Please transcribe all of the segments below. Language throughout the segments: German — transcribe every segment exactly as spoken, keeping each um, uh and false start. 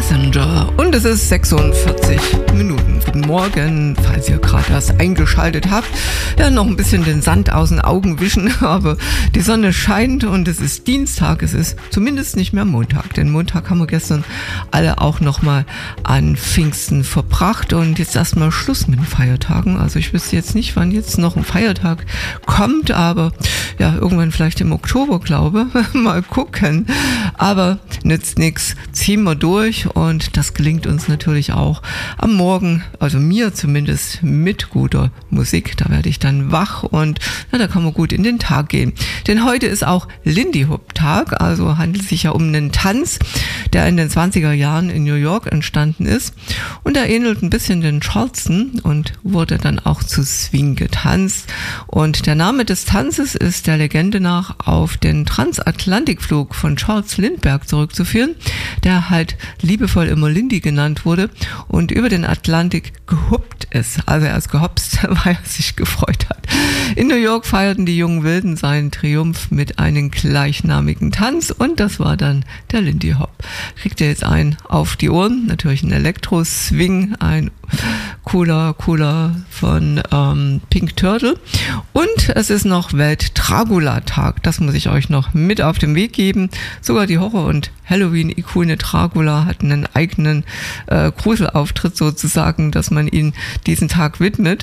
Passenger. Und es ist sechsundvierzig Minuten. Guten Morgen, falls ihr gerade erst eingeschaltet habt. Ja, noch ein bisschen den Sand aus den Augen wischen, aber die Sonne scheint und es ist Dienstag. Es ist zumindest nicht mehr Montag. Den Montag haben wir gestern alle auch nochmal an Pfingsten verbracht und jetzt erstmal Schluss mit den Feiertagen. Also ich wüsste jetzt nicht, wann jetzt noch ein Feiertag kommt, aber ja, irgendwann vielleicht im Oktober, glaube ich. Mal gucken. Aber nützt nichts. Ziehen wir durch und das gelingt uns natürlich auch am Morgen, also mir zumindest, mit guter Musik. Da werde ich dann wach und ja, da kann man gut in den Tag gehen. Denn heute ist auch Lindy Hop Tag, also handelt es sich ja um einen Tanz, der in den zwanziger Jahren in New York entstanden ist und er ähnelt ein bisschen den Charleston und wurde dann auch zu Swing getanzt. Und der Name des Tanzes ist der Legende nach auf den Transatlantikflug von Charles Lindbergh zurückzuführen, der halt liebevoll immer Lindy genannt wurde und über den Atlantik gehuppt ist. Also er ist gehopst, weil er sich gefreut hat. In New York feierten die jungen Wilden seinen Triumph mit einem gleichnamigen Tanz und das war dann der Lindy Hop. Kriegt ihr jetzt einen auf die Ohren, natürlich ein Elektro-Swing, ein cooler, cooler von ähm, Pink Turtle. Und es ist noch Welt-Dracula-Tag. Das muss ich euch noch mit auf den Weg geben. Sogar die Horror- und Halloween-Ikone Dracula hat einen eigenen äh, Gruselauftritt sozusagen, dass man ihn diesen Tag widmet.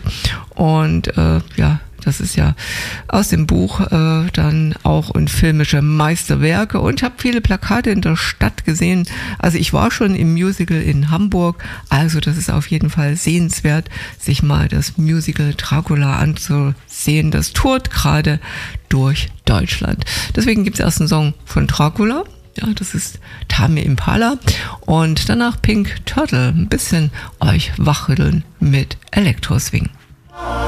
Und äh, ja, das ist ja aus dem Buch äh, dann auch und filmische Meisterwerke. Und ich habe viele Plakate in der Stadt gesehen. Also ich war schon im Musical in Hamburg. Also das ist auf jeden Fall sehenswert, sich mal das Musical Dracula anzusehen. Das tourt gerade durch Deutschland. Deswegen gibt es erst einen Song von Dracula. Ja, das ist Tame Impala. Und danach Pink Turtle. Ein bisschen euch wachrütteln mit Elektro-Swing.